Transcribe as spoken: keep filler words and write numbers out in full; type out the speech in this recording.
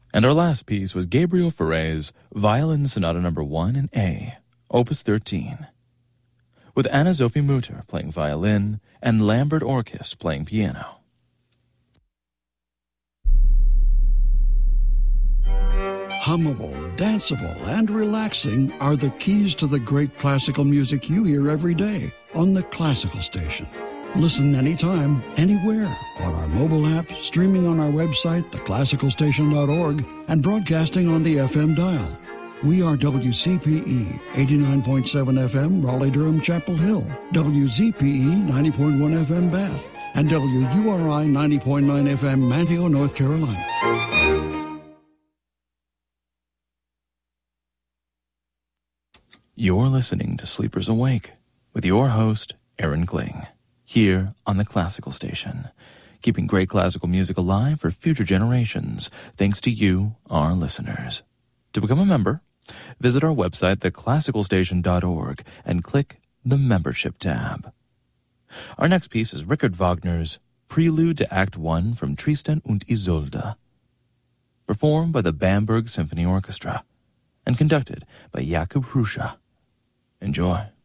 And our last piece was Gabriel Fauré's Violin Sonata Number one in A, Opus thirteen, with Anna-Sophie Mutter playing violin and Lambert Orkis playing piano. Hummable, danceable, and relaxing are the keys to the great classical music you hear every day on the Classical Station. Listen anytime, anywhere, on our mobile app, streaming on our website, the classical station dot org, and broadcasting on the F M dial. We are W C P E, eighty-nine point seven F M, Raleigh-Durham, Chapel Hill, W Z P E, ninety point one F M, Bath, and W U R I, ninety point nine F M, Manteo, North Carolina. You're listening to Sleepers Awake with your host, Aaron Kling, here on the Classical Station, keeping great classical music alive for future generations, thanks to you, our listeners. To become a member, visit our website, the classical station dot org, and click the Membership tab. Our next piece is Richard Wagner's Prelude to Act One from Tristan und Isolde, performed by the Bamberg Symphony Orchestra and conducted by Jakub Hrusha. Enjoy.